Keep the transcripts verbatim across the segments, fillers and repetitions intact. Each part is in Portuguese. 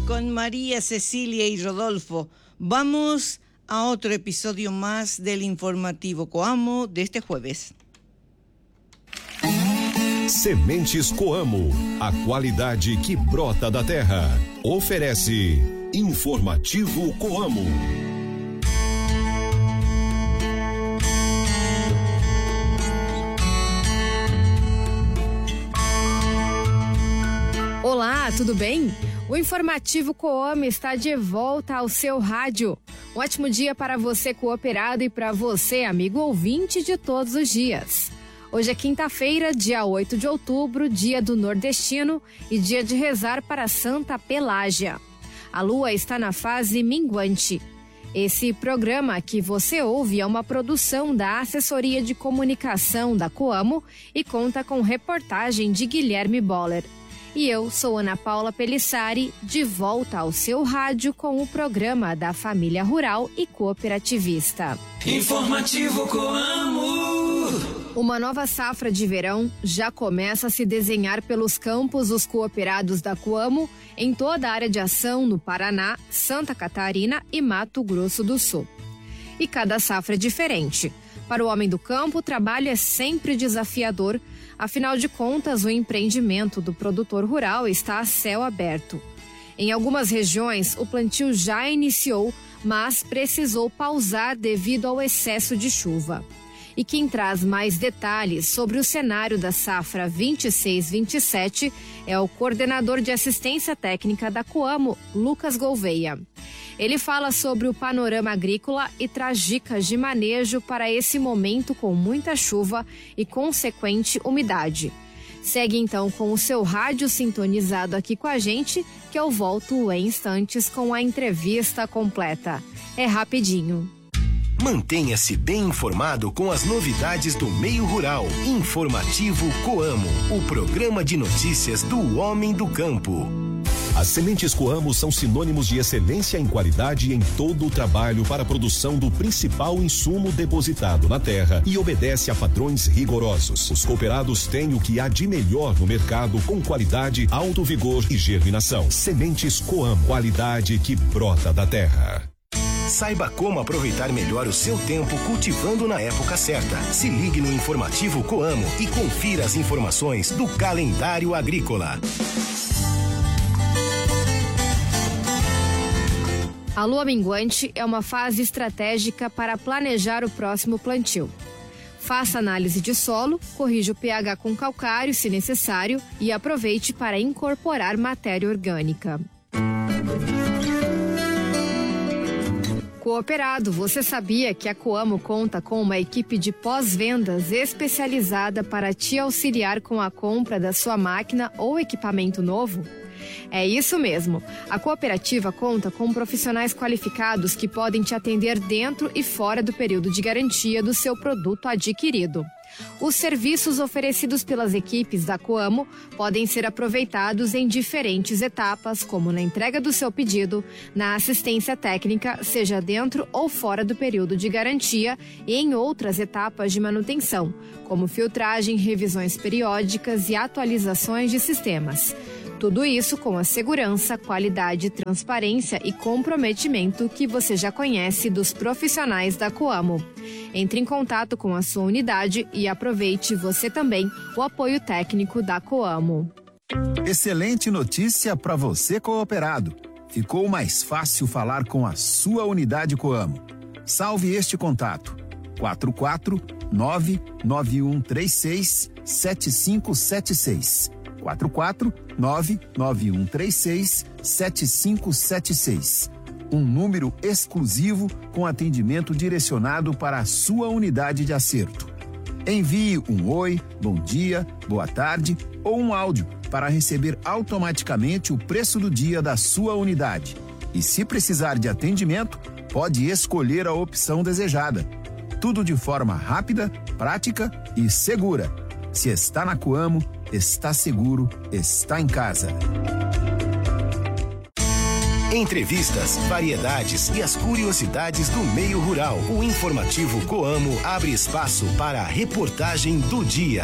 con María Cecilia y Rodolfo. Vamos a otro episodio más del informativo Coamo de este jueves. Sementes Coamo, a qualidade que brota da terra. Oferece Informativo Coamo. Olá, tudo bem? O Informativo Coamo está de volta ao seu rádio. Um ótimo dia para você, cooperado, e para você, amigo ouvinte de todos os dias. Hoje é quinta-feira, dia oito de outubro, dia do nordestino e dia de rezar para Santa Pelágia. A lua está na fase minguante. Esse programa que você ouve é uma produção da Assessoria de Comunicação da Coamo e conta com reportagem de Guilherme Boller. E eu sou Ana Paula Pelissari, de volta ao seu rádio com o programa da Família Rural e Cooperativista. Informativo Coamo. Uma nova safra de verão já começa a se desenhar pelos campos dos cooperados da Coamo em toda a área de ação no Paraná, Santa Catarina e Mato Grosso do Sul. E cada safra é diferente. Para o homem do campo, o trabalho é sempre desafiador. Afinal de contas, o empreendimento do produtor rural está a céu aberto. Em algumas regiões, o plantio já iniciou, mas precisou pausar devido ao excesso de chuva. E quem traz mais detalhes sobre o cenário da safra vinte e seis vinte e sete é o coordenador de assistência técnica da Coamo, Lucas Gouveia. Ele fala sobre o panorama agrícola e traz dicas de manejo para esse momento com muita chuva e consequente umidade. Segue então com o seu rádio sintonizado aqui com a gente, que eu volto em instantes com a entrevista completa. É rapidinho. Mantenha-se bem informado com as novidades do meio rural. Informativo Coamo, o programa de notícias do homem do campo. As sementes Coamo são sinônimos de excelência em qualidade em todo o trabalho para a produção do principal insumo depositado na terra e obedece a padrões rigorosos. Os cooperados têm o que há de melhor no mercado com qualidade, alto vigor e germinação. Sementes Coamo, qualidade que brota da terra. Saiba como aproveitar melhor o seu tempo cultivando na época certa. Se ligue no Informativo Coamo e confira as informações do calendário agrícola. A lua minguante é uma fase estratégica para planejar o próximo plantio. Faça análise de solo, corrija o pH com calcário, se necessário, e aproveite para incorporar matéria orgânica. Cooperado, você sabia que a Coamo conta com uma equipe de pós-vendas especializada para te auxiliar com a compra da sua máquina ou equipamento novo? É isso mesmo. A cooperativa conta com profissionais qualificados que podem te atender dentro e fora do período de garantia do seu produto adquirido. Os serviços oferecidos pelas equipes da Coamo podem ser aproveitados em diferentes etapas, como na entrega do seu pedido, na assistência técnica, seja dentro ou fora do período de garantia, e em outras etapas de manutenção, como filtragem, revisões periódicas e atualizações de sistemas. Tudo isso com a segurança, qualidade, transparência e comprometimento que você já conhece dos profissionais da Coamo. Entre em contato com a sua unidade e aproveite você também o apoio técnico da Coamo. Excelente notícia para você, cooperado. Ficou mais fácil falar com a sua unidade Coamo. Salve este contato: quatro quatro nove nove um três seis sete cinco sete seis. quatro quatro nove nove um três seis sete cinco sete seis. Um número exclusivo com atendimento direcionado para a sua unidade de acerto. Envie um oi, bom dia, boa tarde ou um áudio para receber automaticamente o preço do dia da sua unidade. E se precisar de atendimento, pode escolher a opção desejada. Tudo de forma rápida, prática e segura. Se está na Coamo, está seguro, está em casa. Entrevistas, variedades e as curiosidades do meio rural. O Informativo Coamo abre espaço para a reportagem do dia.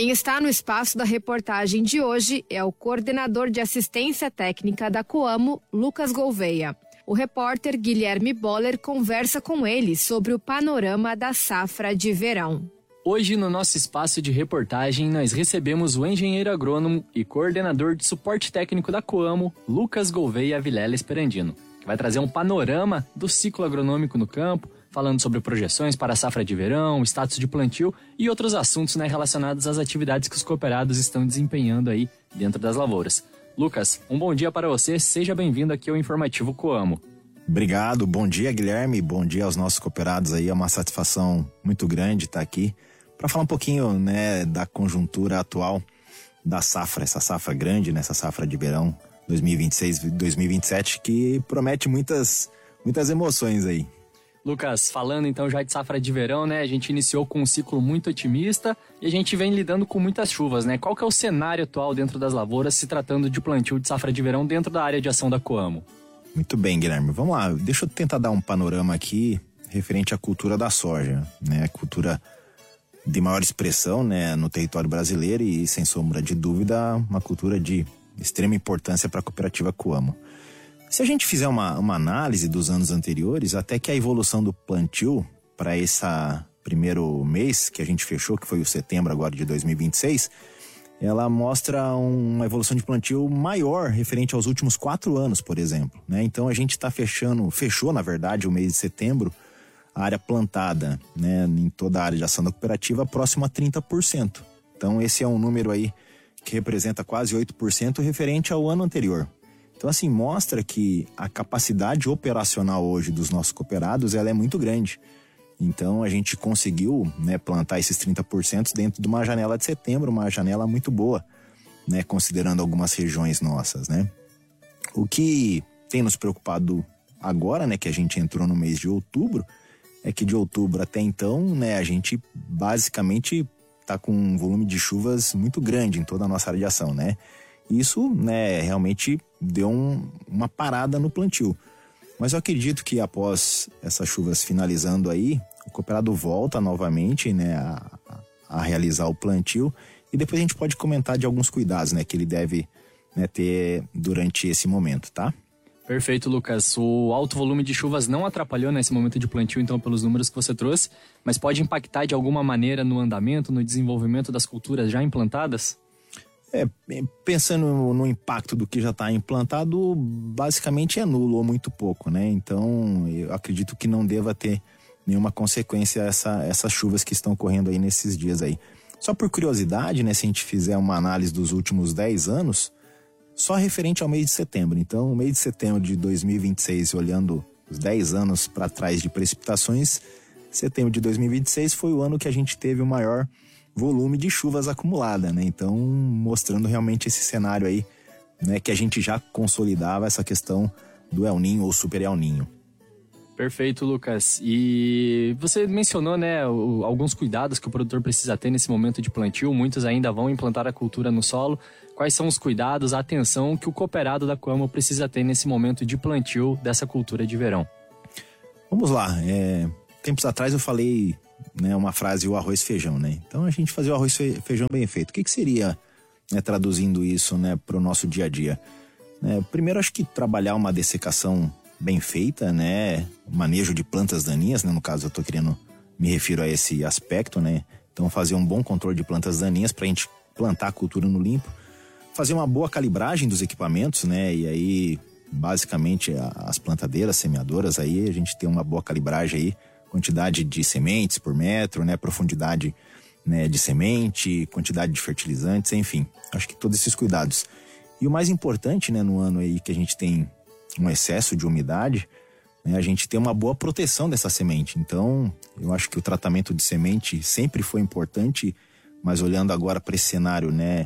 Quem está no espaço da reportagem de hoje é o coordenador de assistência técnica da Coamo, Lucas Gouveia. O repórter Guilherme Boller conversa com ele sobre o panorama da safra de verão. Hoje, no nosso espaço de reportagem, nós recebemos o engenheiro agrônomo e coordenador de suporte técnico da Coamo, Lucas Gouveia Vilela Esperandino, que vai trazer um panorama do ciclo agronômico no campo, falando sobre projeções para a safra de verão, status de plantio e outros assuntos, né, relacionados às atividades que os cooperados estão desempenhando aí dentro das lavouras. Lucas, um bom dia para você, seja bem-vindo aqui ao Informativo Coamo. Obrigado, bom dia Guilherme, bom dia aos nossos cooperados aí, é uma satisfação muito grande estar aqui para falar um pouquinho, né, da conjuntura atual da safra, essa safra grande, né, essa safra de verão dois mil e vinte e seis, dois mil e vinte e sete, que promete muitas, muitas emoções aí. Lucas, falando então já de safra de verão, né, a gente iniciou com um ciclo muito otimista e a gente vem lidando com muitas chuvas, né? Qual que é o cenário atual dentro das lavouras se tratando de plantio de safra de verão dentro da área de ação da Coamo? Muito bem, Guilherme, vamos lá, deixa eu tentar dar um panorama aqui referente à cultura da soja, né, cultura de maior expressão, né, no território brasileiro e, sem sombra de dúvida, uma cultura de extrema importância para a cooperativa Coamo. Se a gente fizer uma, uma análise dos anos anteriores, até que a evolução do plantio para esse primeiro mês que a gente fechou, que foi o setembro agora de dois mil e vinte e seis, ela mostra uma evolução de plantio maior referente aos últimos quatro anos, por exemplo, né? Então a gente está fechando, fechou na verdade o mês de setembro, a área plantada, né, em toda a área de ação da cooperativa próximo a trinta por cento. Então esse é um número aí que representa quase oito por cento referente ao ano anterior. Então, assim, mostra que a capacidade operacional hoje dos nossos cooperados, ela é muito grande. Então, a gente conseguiu, né, plantar esses trinta por cento dentro de uma janela de setembro, uma janela muito boa, né, considerando algumas regiões nossas, né. O que tem nos preocupado agora, né, que a gente entrou no mês de outubro, é que de outubro até então, né, a gente basicamente está com um volume de chuvas muito grande em toda a nossa área de ação, né. Isso, né, realmente deu um, uma parada no plantio. Mas eu acredito que após essas chuvas finalizando aí, o cooperado volta novamente, né, a, a realizar o plantio e depois a gente pode comentar de alguns cuidados, né, que ele deve, né, ter durante esse momento, tá? Perfeito, Lucas. O alto volume de chuvas não atrapalhou nesse momento de plantio, então, pelos números que você trouxe, mas pode impactar de alguma maneira no andamento, no desenvolvimento das culturas já implantadas? É, pensando no impacto do que já está implantado, basicamente é nulo ou muito pouco, né? Então, eu acredito que não deva ter nenhuma consequência essa, essas chuvas que estão ocorrendo aí nesses dias aí. Só por curiosidade, né? Se a gente fizer uma análise dos últimos dez anos, só referente ao mês de setembro. Então, o mês de setembro de dois mil e vinte e seis, olhando os dez anos para trás de precipitações, setembro de dois mil e vinte e seis foi o ano que a gente teve o maior volume de chuvas acumulada, né? Então, mostrando realmente esse cenário aí, né, que a gente já consolidava essa questão do El Niño ou Super El Niño. Perfeito, Lucas. E você mencionou, né, o, alguns cuidados que o produtor precisa ter nesse momento de plantio. Muitos ainda vão implantar a cultura no solo. Quais são os cuidados, a atenção que o cooperado da Coamo precisa ter nesse momento de plantio dessa cultura de verão? Vamos lá. É, tempos atrás eu falei, né, uma frase, o arroz feijão, né? Então a gente fazer o arroz feijão bem feito. O que, que seria, né, traduzindo isso, né, para o nosso dia a dia? É, primeiro, acho que trabalhar uma dessecação bem feita, né, manejo de plantas daninhas, né, no caso eu tô querendo, me refiro a esse aspecto, né, então fazer um bom controle de plantas daninhas pra gente plantar a cultura no limpo, fazer uma boa calibragem dos equipamentos, né, e aí basicamente as plantadeiras, semeadoras, aí a gente tem uma boa calibragem aí, quantidade de sementes por metro, né, profundidade, né, de semente, quantidade de fertilizantes, enfim, acho que todos esses cuidados. E o mais importante, né, no ano aí que a gente tem um excesso de umidade, né, a gente tem uma boa proteção dessa semente. Então, eu acho que o tratamento de semente sempre foi importante, mas olhando agora para esse cenário, né,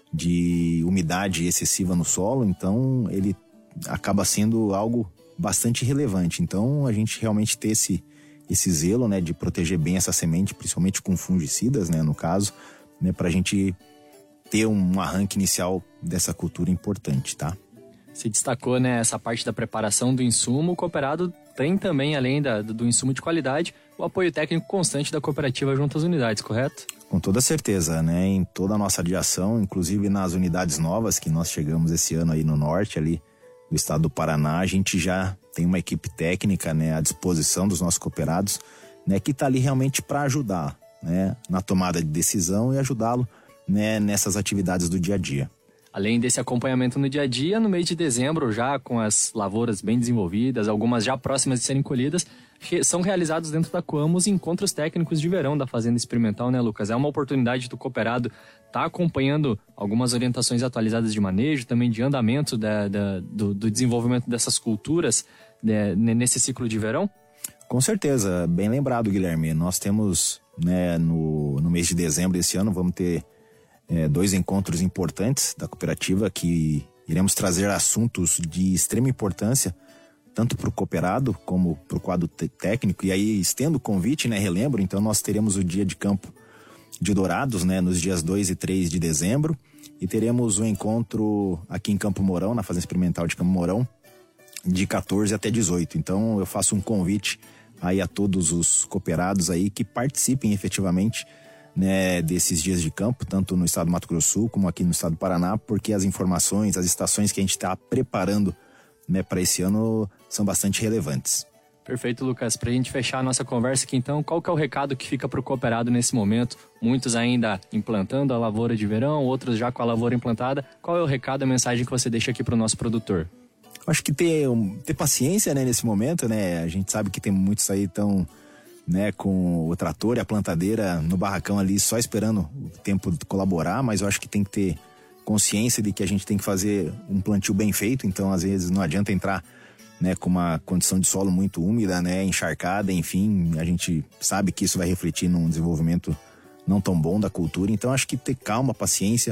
de umidade excessiva no solo, então ele acaba sendo algo bastante relevante. Então, a gente realmente ter esse, esse zelo, né, de proteger bem essa semente, principalmente com fungicidas, né, no caso, né, para a gente ter um arranque inicial dessa cultura importante, tá? Se destacou, né, essa parte da preparação do insumo. O cooperado tem também, além da, do insumo de qualidade, o apoio técnico constante da cooperativa junto às unidades, correto? Com toda certeza, né? Em toda a nossa aviação, inclusive nas unidades novas que nós chegamos esse ano aí no norte, ali do estado do Paraná, a gente já tem uma equipe técnica, né, à disposição dos nossos cooperados, né, que está ali realmente para ajudar, né, na tomada de decisão e ajudá-lo, né, nessas atividades do dia a dia. Além desse acompanhamento no dia a dia, no mês de dezembro, já com as lavouras bem desenvolvidas, algumas já próximas de serem colhidas, são realizados dentro da Coamo os encontros técnicos de verão da Fazenda Experimental, né, Lucas? É uma oportunidade do cooperado estar tá acompanhando algumas orientações atualizadas de manejo, também de andamento da, da, do, do desenvolvimento dessas culturas, né, nesse ciclo de verão? Com certeza, bem lembrado, Guilherme. Nós temos, né, no, no mês de dezembro desse ano, vamos ter É, dois encontros importantes da cooperativa que iremos trazer assuntos de extrema importância, tanto para o cooperado como para o quadro técnico. E aí estendo o convite, né, relembro, então nós teremos o dia de campo de Dourados, né, nos dias dois e três de dezembro, e teremos o um encontro aqui em Campo Mourão, na Fazenda Experimental de Campo Mourão, de quatorze até dezoito. Então eu faço um convite aí a todos os cooperados aí que participem efetivamente, né, desses dias de campo, tanto no estado do Mato Grosso do Sul como aqui no estado do Paraná, porque as informações, as estações que a gente está preparando, né, para esse ano são bastante relevantes. Perfeito, Lucas. Para a gente fechar a nossa conversa aqui, então, qual que é o recado que fica para o cooperado nesse momento? Muitos ainda implantando a lavoura de verão, outros já com a lavoura implantada. Qual é o recado, a mensagem que você deixa aqui para o nosso produtor? Acho que ter, ter paciência, né, nesse momento, né? A gente sabe que tem muitos aí tão, né, com o trator e a plantadeira no barracão ali, só esperando o tempo de colaborar, mas eu acho que tem que ter consciência de que a gente tem que fazer um plantio bem feito, então às vezes não adianta entrar, né, com uma condição de solo muito úmida, né, encharcada, enfim, a gente sabe que isso vai refletir num desenvolvimento não tão bom da cultura, então acho que ter calma, paciência,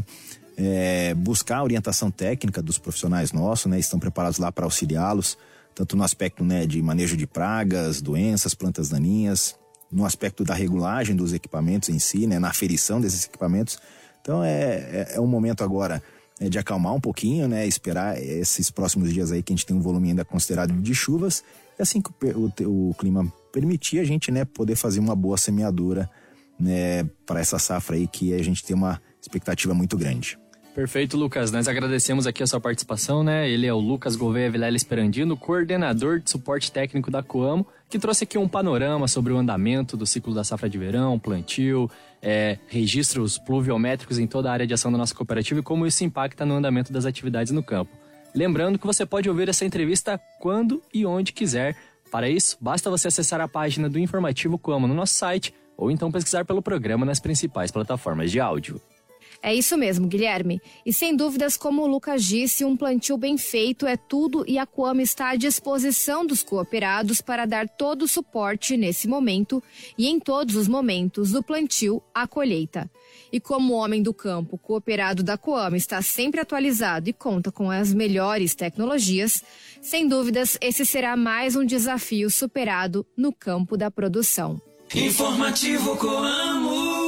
é, buscar a orientação técnica dos profissionais nossos, né, estão preparados lá para auxiliá-los, tanto no aspecto, né, de manejo de pragas, doenças, plantas daninhas, no aspecto da regulagem dos equipamentos em si, né, na aferição desses equipamentos. Então é, é, é um momento agora é, de acalmar um pouquinho, né, esperar esses próximos dias aí que a gente tem um volume ainda considerável de chuvas, e assim que o, o, o clima permitir a gente, né, poder fazer uma boa semeadura, né, para essa safra aí que a gente tem uma expectativa muito grande. Perfeito, Lucas. Nós agradecemos aqui a sua participação, né? Ele é o Lucas Gouveia Vilela Esperandino, coordenador de suporte técnico da Coamo, que trouxe aqui um panorama sobre o andamento do ciclo da safra de verão, plantio, é, registros pluviométricos em toda a área de ação da nossa cooperativa e como isso impacta no andamento das atividades no campo. Lembrando que você pode ouvir essa entrevista quando e onde quiser. Para isso, basta você acessar a página do Informativo Coamo no nosso site ou então pesquisar pelo programa nas principais plataformas de áudio. É isso mesmo, Guilherme. E sem dúvidas, como o Lucas disse, um plantio bem feito é tudo e a Coamo está à disposição dos cooperados para dar todo o suporte nesse momento e em todos os momentos do plantio à colheita. E como o homem do campo, o cooperado da Coamo está sempre atualizado e conta com as melhores tecnologias, sem dúvidas, esse será mais um desafio superado no campo da produção. Informativo Coamo.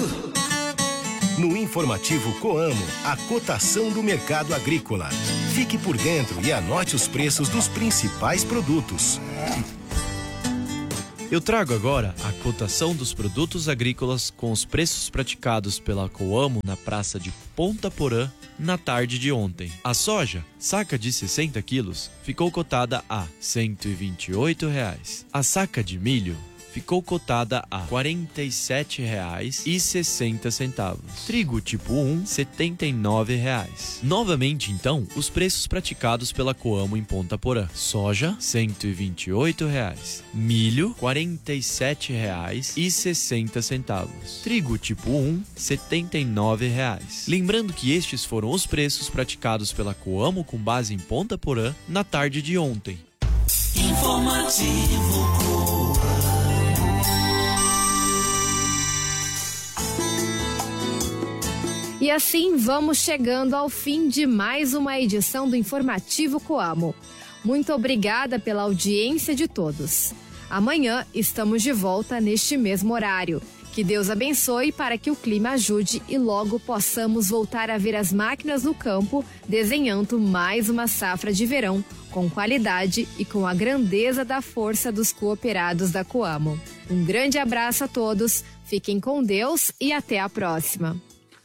No Informativo Coamo, a cotação do mercado agrícola. Fique por dentro e anote os preços dos principais produtos. Eu trago agora a cotação dos produtos agrícolas com os preços praticados pela Coamo na praça de Ponta Porã na tarde de ontem. A soja, saca de sessenta quilos, ficou cotada a cento e vinte e oito reais. A saca de milho ficou cotada a quarenta e sete reais e sessenta centavos. Trigo tipo um, setenta e nove reais. Novamente, então, os preços praticados pela Coamo em Ponta Porã. Soja, cento e vinte e oito reais. Milho, quarenta e sete reais e sessenta centavos. Trigo tipo um, setenta e nove reais. Lembrando que estes foram os preços praticados pela Coamo com base em Ponta Porã na tarde de ontem. Informativo Coamo. E assim vamos chegando ao fim de mais uma edição do Informativo Coamo. Muito obrigada pela audiência de todos. Amanhã estamos de volta neste mesmo horário. Que Deus abençoe para que o clima ajude e logo possamos voltar a ver as máquinas no campo desenhando mais uma safra de verão com qualidade e com a grandeza da força dos cooperados da Coamo. Um grande abraço a todos, Fiquem com Deus e até a próxima.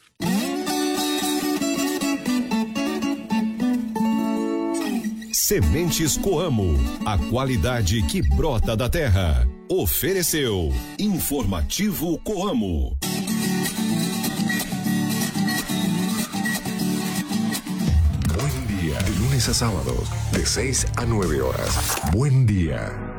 Sementes Coamo, a qualidade que brota da terra. Ofereceu Informativo Coamo. Buen día, de lunes a sábados, de seis a nueve horas. Buen día.